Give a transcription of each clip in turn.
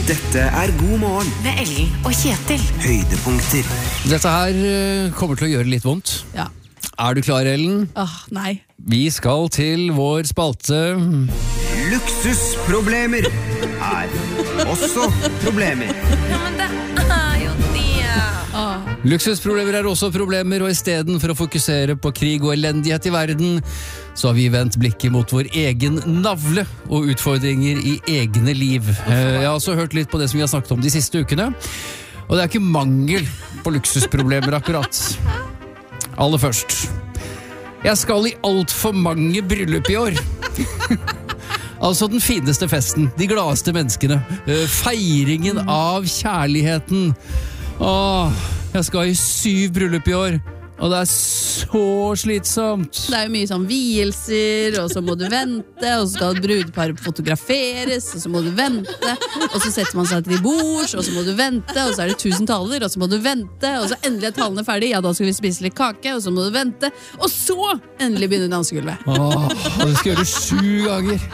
Dette God morgen Med Ellen og Kjetil. Høydepunkter. Dette her kommer til å gjøre litt vondt. Ja. Er du klar, Ellen? Nei. Vi skal til vår spalte. Luksusproblemer også problemer. Ja, men det jo det. Luksusproblemer også problemer, og i stedet for å fokusere på krig og elendighet i verden, så har vi vendt blikket mot vår egen navle og utfordringer i egne liv. Jeg har også hørt litt på det som vi har snakket om de siste ukene, og det ikke mangel på luksusproblemer akkurat. Aller først. Jeg skal i alt for mange bryllup i år. Altså den fineste festen, de gladeste menneskene, feiringen av kjærligheten. Jeg skal i 7 bryllup i år, og det så slitsomt. Det jo mye sånn vielser, og så må du vente, og så skal brudeparet fotograferes, og så må du vente, og så setter man seg til bords, og så må du vente, og så det 1000 taler, og så må du vente, og så endelig talene ferdig, ja, da skal vi spise litt kake, og så må du vente, og så endelig begynne dansegulvet. Og det skal gjøre 7 ganger.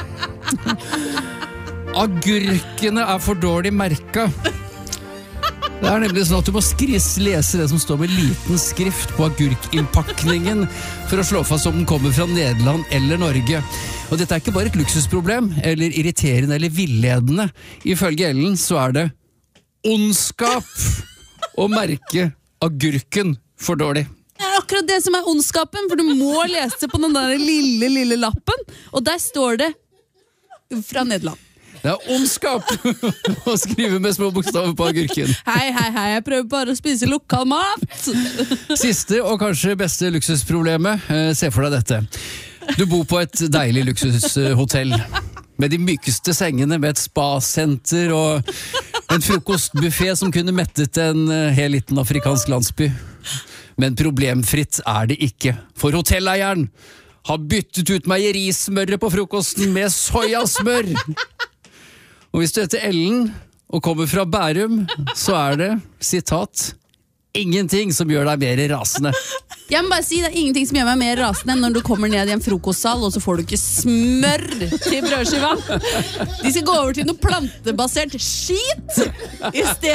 Agurkene for dårlig merket. Det nemlig sånn at du må lese det som står med liten skrift på agurkinnpakningen for å slå fast om den kommer fra Nederland eller Norge. Og dette ikke bare et luksusproblem, eller irriterende eller villedende. Ifølge Ellen så det ondskap å merke agurken for dårlig. Det akkurat det som ondskapen, for du må lese på den der lille lappen, og der står det fra Nederland. Det ondskap å skrive med små bokstaver på agurken. Hei, jeg prøver bare å spise lokal mat. Siste og kanskje beste luksusproblemet, se for deg dette. Du bor på et deilig luksushotell med de mykeste sengene, med et spasenter og en frokostbuffet som kunne mettet en hel liten afrikansk landsby. Men problemfritt det ikke, for hotelleieren har byttet ut meierismøret på frokosten med soyasmør. Og hvis du heter Ellen og kommer fra Bærum, så det, sitat, ingenting som gjør deg mer rasende. Jeg må bare si, det ingenting som gjør meg mer rasende enn når du kommer ned i en frokostsal, og så får du ikke smør til brødskiva. De skal gå over til noe plantebasert skit i stedet.